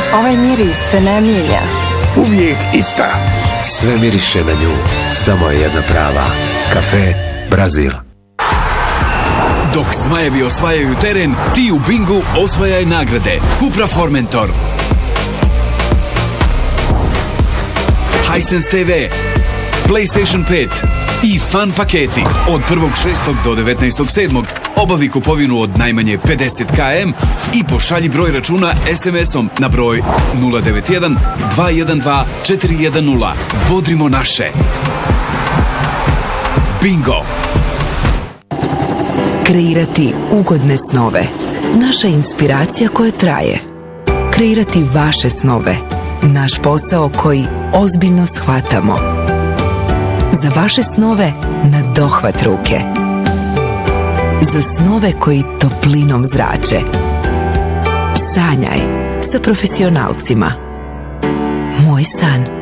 Ovaj miris se ne mijenja. Uvijek ista. Sve miriše na nju. Samo je jedna prava. Kafe Brazil. Dok zmajevi osvajaju teren, ti u Bingu osvajaj nagrade. Cupra Formentor, Hisense TV, PlayStation 5 i fan paketi. Od 1.6. do 19.7. obavi kupovinu od najmanje 50 km i pošalji broj računa SMS-om na broj 091 212 410. Bodrimo naše. Bingo. Kreirati ugodne snove. Naša inspiracija koja traje. Kreirati vaše snove. Naš posao koji ozbiljno shvatamo. Za vaše snove na dohvat ruke. Za snove koji toplinom zrače. Sanjaj sa profesionalcima. Moj san.